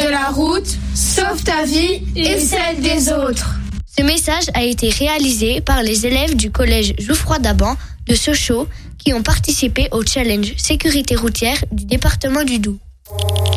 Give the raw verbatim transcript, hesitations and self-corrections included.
de la route, sauve ta vie et celle des autres. Ce message a été réalisé par les élèves du collège Jouffroy d'Aban de Sochaux qui ont participé au challenge sécurité routière du département du Doubs.